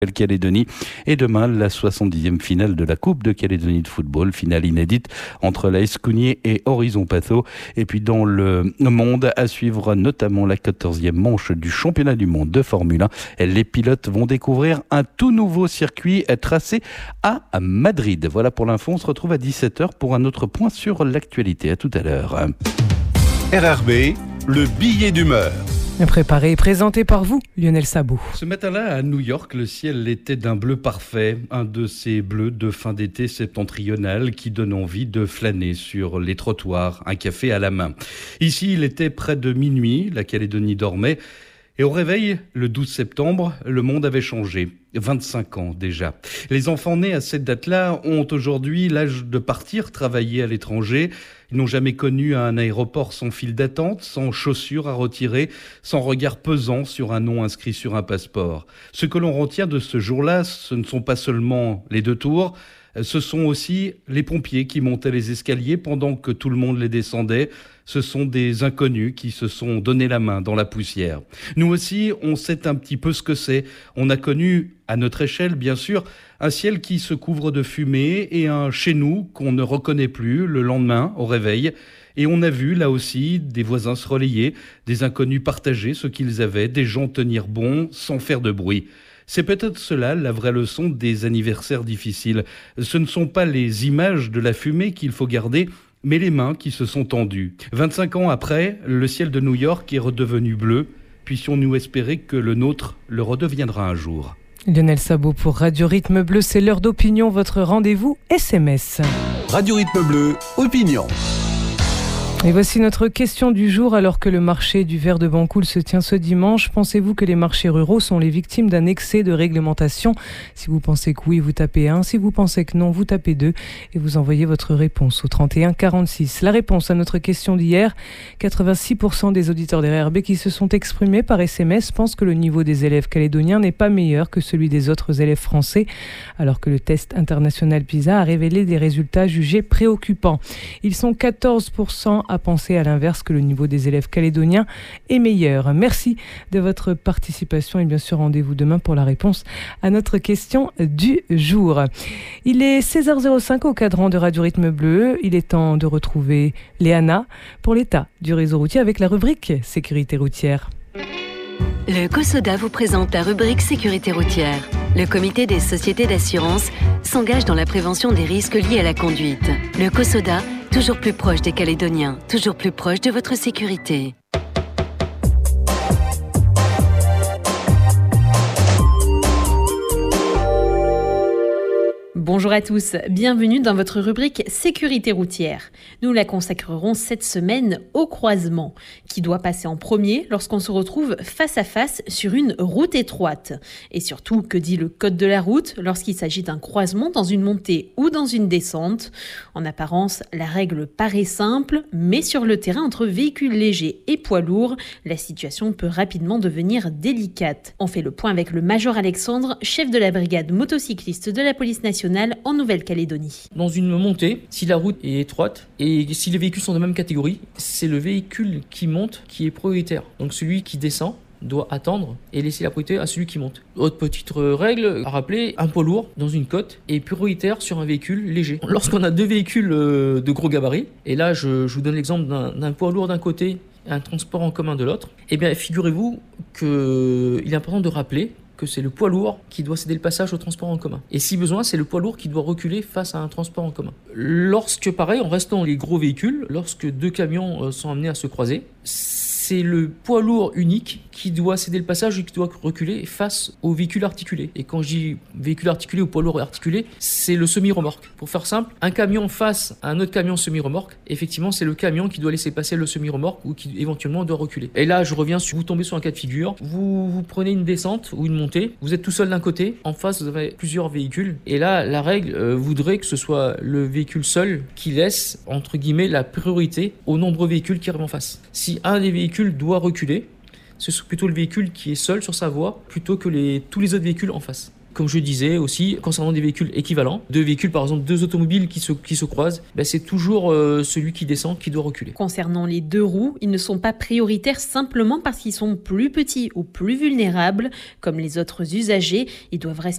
Nouvelle-Calédonie. Et demain, la 70e finale de la Coupe de Calédonie de football, finale inédite entre l'AS Cougnier et Horizon Patho. Et puis dans le monde, à suivre notamment la 14e manche du championnat du monde de Formule 1. Les pilotes vont découvrir un tout nouveau circuit tracé à Madrid. Voilà pour l'info, on se retrouve à 17h pour un autre point sur l'actualité. À tout à l'heure. RRB, le billet d'humeur. Préparé et présenté par vous, Lionel Sabot. Ce matin-là, à New York, le ciel était d'un bleu parfait, un de ces bleus de fin d'été septentrional qui donne envie de flâner sur les trottoirs, un café à la main. Ici, il était près de minuit, la Calédonie dormait, et au réveil, le 12 septembre, le monde avait changé. 25 ans déjà. Les enfants nés à cette date-là ont aujourd'hui l'âge de partir travailler à l'étranger. Ils n'ont jamais connu un aéroport sans file d'attente, sans chaussures à retirer, sans regard pesant sur un nom inscrit sur un passeport. Ce que l'on retient de ce jour-là, ce ne sont pas seulement les 2 tours, ce sont aussi les pompiers qui montaient les escaliers pendant que tout le monde les descendait. Ce sont des inconnus qui se sont donné la main dans la poussière. Nous aussi, on sait un petit peu ce que c'est. On a connu, à notre échelle bien sûr, un ciel qui se couvre de fumée et un chez nous qu'on ne reconnaît plus le lendemain au réveil. Et on a vu là aussi des voisins se relayer, des inconnus partager ce qu'ils avaient, des gens tenir bon sans faire de bruit. C'est peut-être cela la vraie leçon des anniversaires difficiles. Ce ne sont pas les images de la fumée qu'il faut garder, mais les mains qui se sont tendues. 25 ans après, le ciel de New York est redevenu bleu. Puissions-nous espérer que le nôtre le redeviendra un jour. Lionel Sabot pour Radio Rythme Bleu, c'est l'heure d'opinion, votre rendez-vous SMS. Radio Rythme Bleu, opinion. Et voici notre question du jour. Alors que le marché du verre de Bancoul se tient ce dimanche, pensez-vous que les marchés ruraux sont les victimes d'un excès de réglementation ? Si vous pensez que oui, vous tapez 1. Si vous pensez que non, vous tapez 2. Et vous envoyez votre réponse au 31 46. La réponse à notre question d'hier, 86% des auditeurs des RRB qui se sont exprimés par SMS pensent que le niveau des élèves calédoniens n'est pas meilleur que celui des autres élèves français, alors que le test international PISA a révélé des résultats jugés préoccupants. Ils sont 14% à penser à l'inverse, que le niveau des élèves calédoniens est meilleur. Merci de votre participation et bien sûr rendez-vous demain pour la réponse à notre question du jour. Il est 16h05 au cadran de Radio Rythme Bleu. Il est temps de retrouver Léana pour l'état du réseau routier avec la rubrique Sécurité routière. Le COSODA vous présente la rubrique Sécurité routière. Le comité des sociétés d'assurance s'engage dans la prévention des risques liés à la conduite. Le COSODA, toujours plus proche des Calédoniens, toujours plus proche de votre sécurité. Bonjour à tous, bienvenue dans votre rubrique Sécurité routière. Nous la consacrerons cette semaine au croisement, qui doit passer en premier lorsqu'on se retrouve face à face sur une route étroite. Et surtout, que dit le code de la route lorsqu'il s'agit d'un croisement dans une montée ou dans une descente ? En apparence, la règle paraît simple, mais sur le terrain entre véhicules légers et poids lourds, la situation peut rapidement devenir délicate. On fait le point avec le major Alexandre, chef de la brigade motocycliste de la police nationale en Nouvelle-Calédonie. Dans une montée, si la route est étroite et si les véhicules sont de même catégorie, c'est le véhicule qui monte qui est prioritaire. Donc celui qui descend doit attendre et laisser la priorité à celui qui monte. Autre petite règle à rappeler, un poids lourd dans une côte est prioritaire sur un véhicule léger. Lorsqu'on a 2 véhicules de gros gabarit, et là je vous donne l'exemple d'un poids lourd d'un côté et un transport en commun de l'autre, eh bien figurez-vous qu'il est important de rappeler que c'est le poids lourd qui doit céder le passage au transport en commun. Et si besoin, c'est le poids lourd qui doit reculer face à un transport en commun. Lorsque, pareil, en restant les gros véhicules, lorsque 2 camions sont amenés à se croiser, c'est le poids lourd unique qui doit céder le passage et qui doit reculer face au véhicule articulé. Et quand je dis véhicule articulé ou poids lourd articulé, c'est le semi-remorque. Pour faire simple, un camion face à un autre camion semi-remorque, effectivement, c'est le camion qui doit laisser passer le semi-remorque ou qui éventuellement doit reculer. Et là, je reviens sur vous tombez sur un cas de figure. Vous prenez une descente ou une montée, vous êtes tout seul d'un côté, en face vous avez plusieurs véhicules. Et là, la règle voudrait que ce soit le véhicule seul qui laisse, entre guillemets, la priorité aux nombreux véhicules qui arrivent en face. Si un des véhicules doit reculer, ce sera plutôt le véhicule qui est seul sur sa voie plutôt que tous les autres véhicules en face. Comme je disais aussi, concernant des véhicules équivalents, 2 véhicules, par exemple 2 automobiles qui se croisent, c'est toujours celui qui descend qui doit reculer. Concernant les 2 roues, ils ne sont pas prioritaires simplement parce qu'ils sont plus petits ou plus vulnérables. Comme les autres usagers, ils doivent rester